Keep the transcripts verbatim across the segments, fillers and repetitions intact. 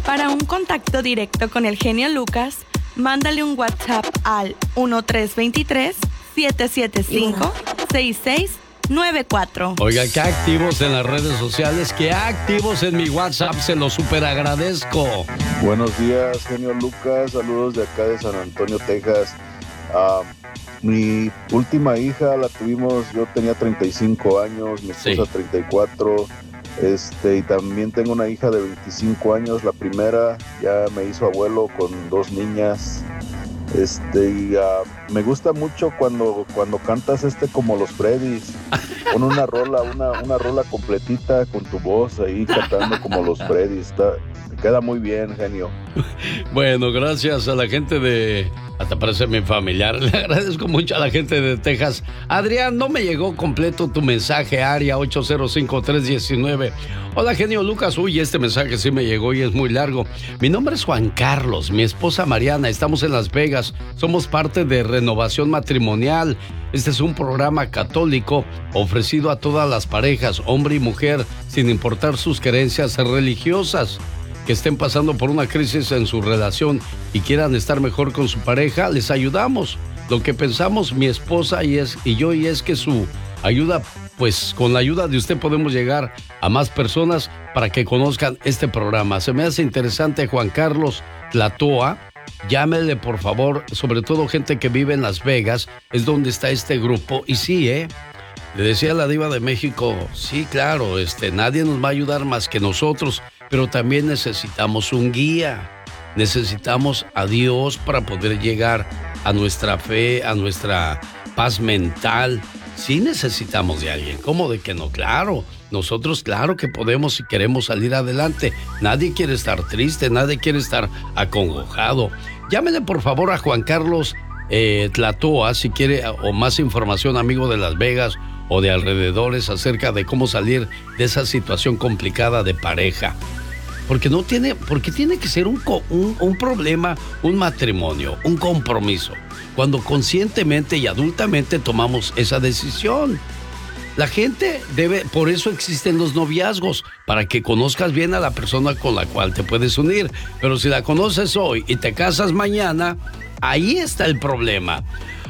Para un contacto directo con el genio Lucas, mándale un WhatsApp al uno tres dos tres, siete siete cinco, seis seis nueve cuatro. Oiga, qué activos en las redes sociales, qué activos en mi WhatsApp, se lo súper agradezco. Buenos días, genio Lucas, saludos de acá de San Antonio, Texas. Uh, mi última hija la tuvimos, yo tenía treinta y cinco años, mi esposa sí. treinta y cuatro. Este, y también tengo una hija de veinticinco años, la primera ya me hizo abuelo con dos niñas. Este, y uh, me gusta mucho cuando, cuando cantas este como los Freddys, con una rola, una, una rola completita con tu voz ahí cantando como los Freddys. Está, queda muy bien, genio. Bueno, gracias a la gente de... Hasta parece mi familiar. Le agradezco mucho a la gente de Texas. Adrián, no me llegó completo tu mensaje, área ocho cero cinco tres uno nueve. Hola, genio Lucas. Uy, este mensaje sí me llegó y es muy largo. Mi nombre es Juan Carlos, mi esposa Mariana. Estamos en Las Vegas. Somos parte de Renovación Matrimonial. Este es un programa católico ofrecido a todas las parejas, hombre y mujer, sin importar sus creencias religiosas, que estén pasando por una crisis en su relación y quieran estar mejor con su pareja. Les ayudamos. Lo que pensamos mi esposa y, es, y yo y es que su ayuda, pues con la ayuda de usted podemos llegar a más personas para que conozcan este programa. Se me hace interesante, Juan Carlos Tlatoa. Llámele, por favor, sobre todo gente que vive en Las Vegas, es donde está este grupo. Y sí, ¿eh? Le decía a la diva de México, sí, claro, este, nadie nos va a ayudar más que nosotros, pero también necesitamos un guía. Necesitamos a Dios para poder llegar a nuestra fe, a nuestra paz mental. Sí necesitamos de alguien. ¿Cómo de que no? Claro, nosotros claro que podemos y queremos salir adelante. Nadie quiere estar triste, nadie quiere estar acongojado. Llámele por favor a Juan Carlos eh, Tlatoa si quiere o más información, amigo de Las Vegas o de alrededores, acerca de cómo salir de esa situación complicada de pareja. Porque no tiene, porque tiene que ser un, un, un problema, un matrimonio, un compromiso, cuando conscientemente y adultamente tomamos esa decisión. La gente debe, por eso existen los noviazgos, para que conozcas bien a la persona con la cual te puedes unir. Pero si la conoces hoy y te casas mañana, ahí está el problema.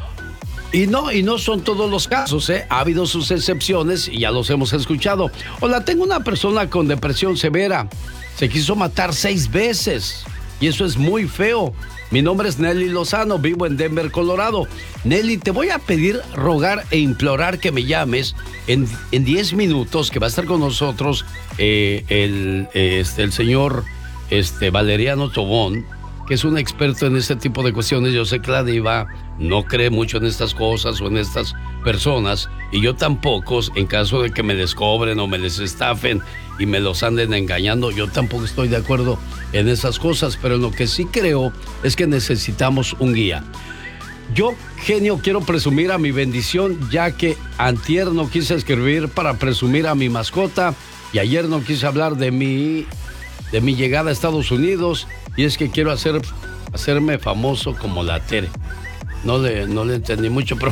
Y no, y no son todos los casos, ¿eh? Ha habido sus excepciones y ya los hemos escuchado. Hola, tengo una persona con depresión severa. Se quiso matar seis veces. Y eso es muy feo. Mi nombre es Nelly Lozano, vivo en Denver, Colorado. Nelly, te voy a pedir, rogar e implorar que me llames en, en diez minutos, que va a estar con nosotros eh, el, este, el señor este, Valeriano Tobón, que es un experto en este tipo de cuestiones. Yo sé que la diva no cree mucho en estas cosas o en estas personas, y yo tampoco, en caso de que me les cobren o me les estafen y me los anden engañando, yo tampoco estoy de acuerdo en esas cosas, pero en lo que sí creo es que necesitamos un guía. Yo, genio, quiero presumir a mi bendición, ya que antier no quise escribir para presumir a mi mascota y ayer no quise hablar de mi, de mi llegada a Estados Unidos, y es que quiero hacer, hacerme famoso como la Tere. No le, no le entendí mucho, pero